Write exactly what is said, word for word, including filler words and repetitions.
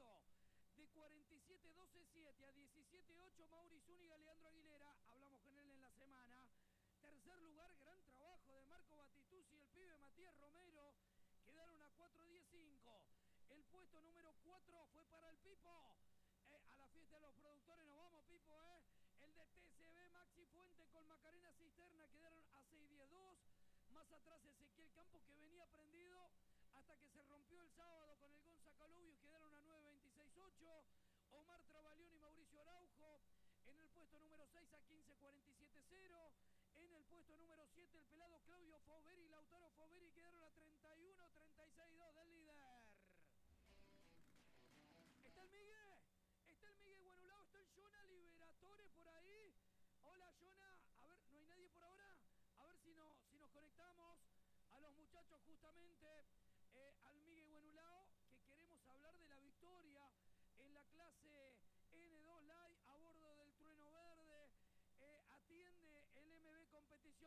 puesto. De cuarenta y siete doce siete a diecisiete ocho, Mauri Zúñiga, Leandro Aguilera. Hablamos con él en la semana. Tercer lugar, gran trabajo de Marco Batistuzzi y el pibe Matías Romero. Quedaron a cuatro diez cinco. El puesto número cuatro fue para el Pipo. Eh, a la fiesta de los productores nos vamos, Pipo, ¿eh? El de T C B Maxi Fuente con Macarena Cisterna quedaron a seis diez dos. Más atrás Ezequiel Campos, que venía prendido hasta que se rompió el sábado con el Gonza Calubio, quedaron a nueve veintiséis ocho. Omar Travalión y Mauricio Araujo en el puesto número seis a quince cuarenta y siete cero. En el puesto número siete el pelado Claudio Fauberi y Lautaro Fauberi quedaron a treinta y uno treinta y seis dos del líder. ¿Está el Miguel? ¿Está el Miguel Guanulao? ¿Está el Jonah Liberatore por ahí? Hola, Jonah. A ver, ¿no hay nadie por ahora? A ver si, no, si nos conectamos a los muchachos justamente